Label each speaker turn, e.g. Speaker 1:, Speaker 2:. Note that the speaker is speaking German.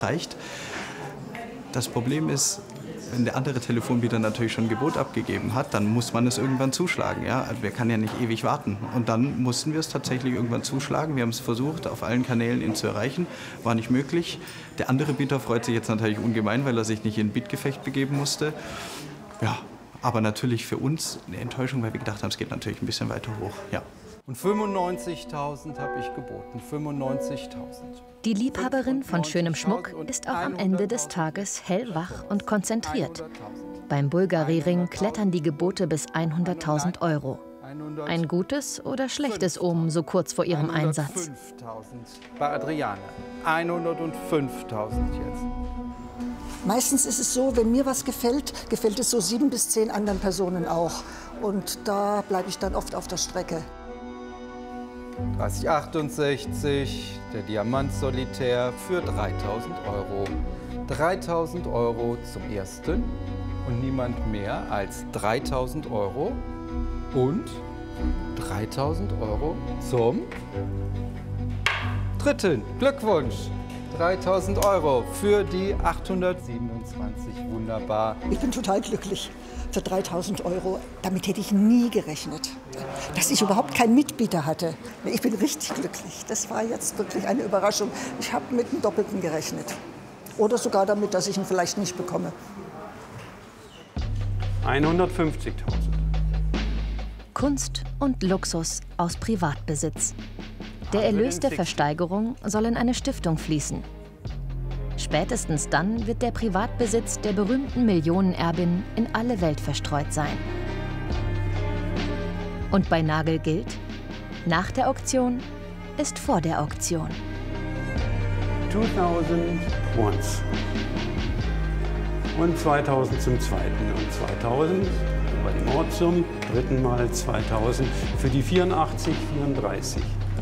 Speaker 1: reicht. Das Problem ist, wenn der andere Telefonbieter natürlich schon ein Gebot abgegeben hat, dann muss man es irgendwann zuschlagen. Ja? Also wir kann ja nicht ewig warten. Und dann mussten wir es tatsächlich irgendwann zuschlagen. Wir haben es versucht, auf allen Kanälen ihn zu erreichen. War nicht möglich. Der andere Bieter freut sich jetzt natürlich ungemein, weil er sich nicht in ein Bietgefecht begeben musste. Ja, aber natürlich für uns eine Enttäuschung, weil wir gedacht haben, es geht natürlich ein bisschen weiter hoch. Ja.
Speaker 2: Und 95.000 habe ich geboten. 95.000.
Speaker 3: Die Liebhaberin von schönem Schmuck ist auch am Ende des Tages hellwach und konzentriert. Beim Bulgari-Ring klettern die Gebote bis 100.000 €. Ein gutes oder schlechtes Omen so kurz vor ihrem Einsatz?
Speaker 2: 105.000 bei Adriane. 105.000 jetzt.
Speaker 4: Meistens ist es so, wenn mir was gefällt, gefällt es so 7 bis 10 anderen Personen auch. Und da bleibe ich dann oft auf der Strecke.
Speaker 2: 3068, der Diamant Solitär für 3.000 €. 3.000 € zum ersten und niemand mehr als 3.000 € und 3.000 € zum dritten. Glückwunsch! 3.000 € für die 827. Wunderbar.
Speaker 4: Ich bin total glücklich. Für 3.000 €, damit hätte ich nie gerechnet. Dass ich überhaupt keinen Mitbieter hatte. Ich bin richtig glücklich. Das war jetzt wirklich eine Überraschung. Ich habe mit einem Doppelten gerechnet. Oder sogar damit, dass ich ihn vielleicht nicht bekomme.
Speaker 5: 150.000.
Speaker 3: Kunst und Luxus aus Privatbesitz. Der Erlös der Versteigerung soll in eine Stiftung fließen. Spätestens dann wird der Privatbesitz der berühmten Millionenerbin in alle Welt verstreut sein. Und bei Nagel gilt, nach der Auktion ist vor der Auktion.
Speaker 5: 2000 once. Und 2000 zum zweiten. Und 2000 bei dem Ort zum dritten Mal 2000 für die 84, 34.